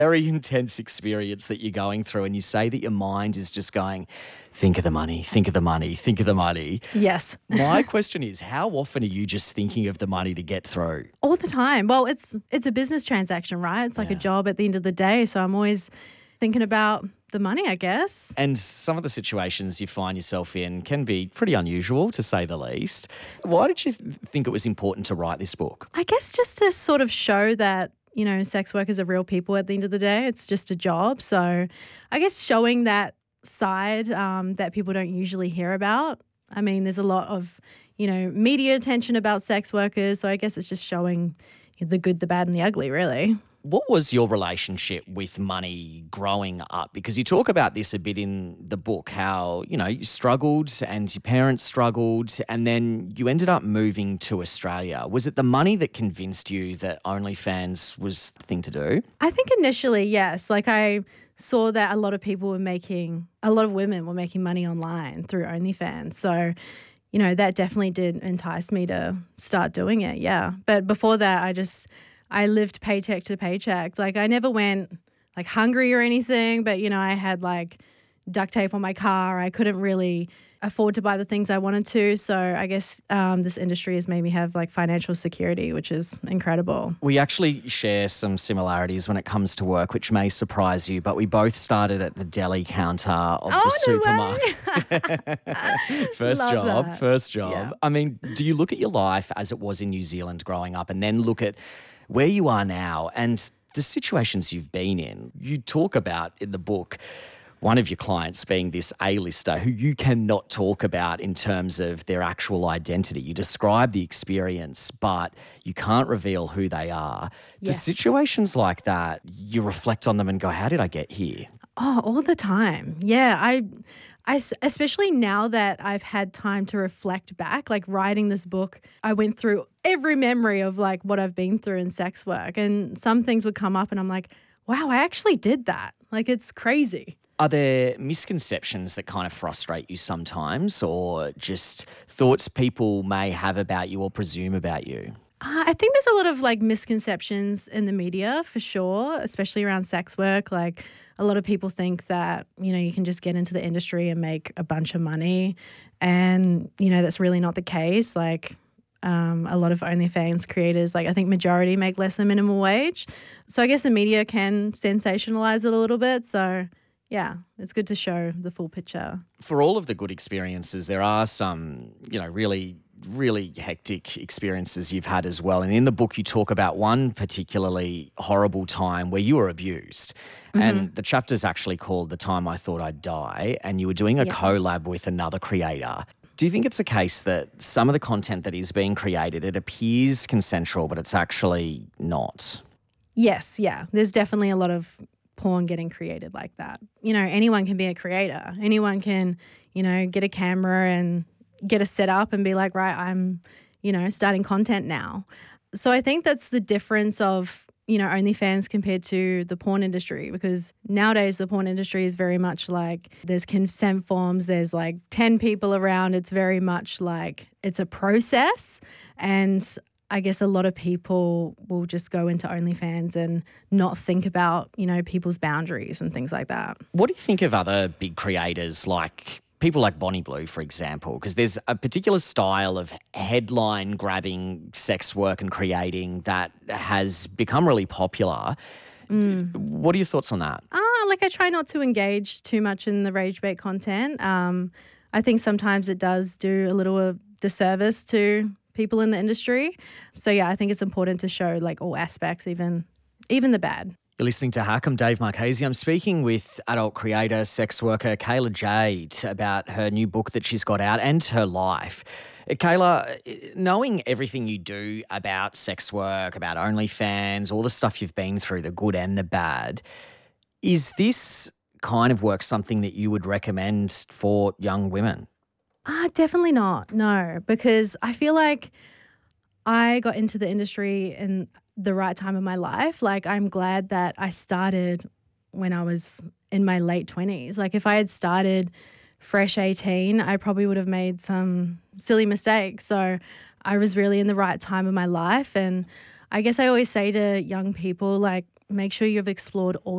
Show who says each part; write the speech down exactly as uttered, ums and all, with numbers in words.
Speaker 1: very intense experience that you're going through, and you say that your mind is just going, think of the money, think of the money, think of the money.
Speaker 2: Yes.
Speaker 1: My question is, how often are you just thinking of the money to get through?
Speaker 2: All the time. Well, it's it's a business transaction, right? It's like
Speaker 1: Yeah.
Speaker 2: a job at the end of the day. So I'm always thinking about the money, I guess.
Speaker 1: And some of the situations you find yourself in can be pretty unusual, to say the least. Why did you th- think it was important to write this book?
Speaker 2: I guess just to sort of show that, you know, sex workers are real people at the end of the day. It's just a job. So I guess showing that side um, that people don't usually hear about. I mean, there's a lot of, you know, media attention about sex workers. So I guess it's just showing the good, the bad, and the ugly, really.
Speaker 1: What was your relationship with money growing up? Because you talk about this a bit in the book, how, you know, you struggled and your parents struggled and then you ended up moving to Australia. Was it the money that convinced you that OnlyFans was the thing to do?
Speaker 2: I think initially, yes. Like I saw that a lot of people were making, a lot of women were making money online through OnlyFans. So, you know, that definitely did entice me to start doing it, yeah. But before that, I just... I lived paycheck to paycheck. Like I never went like hungry or anything, but you know, I had like duct tape on my car. I couldn't really afford to buy the things I wanted to. So I guess um, this industry has made me have like financial security, which is incredible.
Speaker 1: We actually share some similarities when it comes to work, which may surprise you, but we both started at the deli counter of
Speaker 2: Oh,
Speaker 1: the
Speaker 2: no
Speaker 1: supermarket. First
Speaker 2: Love
Speaker 1: job,
Speaker 2: that.
Speaker 1: first job.
Speaker 2: Yeah.
Speaker 1: I mean, do you look at your life as it was in New Zealand growing up and then look at where you are now and the situations you've been in? You talk about in the book one of your clients being this A-lister who you cannot talk about in terms of their actual identity. You describe the experience, but you can't reveal who they are. Do
Speaker 2: Yes.
Speaker 1: situations like that, you reflect on them and go, how did I get here?
Speaker 2: Oh, all the time. Yeah, I, I s- especially now that I've had time to reflect back, like writing this book, I went through every memory of like what I've been through in sex work, and some things would come up and I'm like, wow, I actually did that. Like it's crazy.
Speaker 1: Are there misconceptions that kind of frustrate you sometimes, or just thoughts people may have about you or presume about you?
Speaker 2: Uh, I think there's a lot of like misconceptions in the media for sure, especially around sex work. Like a lot of people think that, you know, you can just get into the industry and make a bunch of money. And, you know, that's really not the case. Like um, a lot of OnlyFans creators, like I think majority make less than minimum wage. So I guess the media can sensationalize it a little bit. So yeah, it's good to show the full picture.
Speaker 1: For all of the good experiences, there are some, you know, really really hectic experiences you've had as well. And in the book, you talk about one particularly horrible time where you were abused. Mm-hmm. And the chapter's actually called The Time I Thought I'd Die, and you were doing a
Speaker 2: Yeah.
Speaker 1: collab with another creator. Do you think it's a case that some of the content that is being created, it appears consensual, but it's actually not?
Speaker 2: Yes, yeah. There's definitely a lot of porn getting created like that. You know, anyone can be a creator. Anyone can, you know, get a camera and get a setup and be like, right, I'm, you know, starting content now. So I think that's the difference of, you know, OnlyFans compared to the porn industry, because nowadays the porn industry is very much like there's consent forms, there's like ten people around. It's very much like it's a process. And I guess a lot of people will just go into OnlyFans and not think about, you know, people's boundaries and things like that.
Speaker 1: What do you think of other big creators like people like Bonnie Blue, for example? Because there's a particular style of headline grabbing sex work and creating that has become really popular. Mm. What are your thoughts on that?
Speaker 2: Ah, like I try not to engage too much in the rage bait content. Um, I think sometimes it does do a little of disservice to people in the industry. So yeah, I think it's important to show like all aspects, even even the bad.
Speaker 1: You're listening to Hack. I'm Dave Marchese. I'm speaking with adult creator, sex worker Kayla Jade about her new book that she's got out and her life. Kayla, knowing everything you do about sex work, about OnlyFans, all the stuff you've been through, the good and the bad, is this kind of work something that you would recommend for young women?
Speaker 2: Ah, definitely not. No, because I feel like I got into the industry in the right time of my life. Like I'm glad that I started when I was in my late twenties. Like if I had started fresh eighteen, I probably would have made some silly mistakes. So I was really in the right time of my life. And I guess I always say to young people, like, make sure you've explored all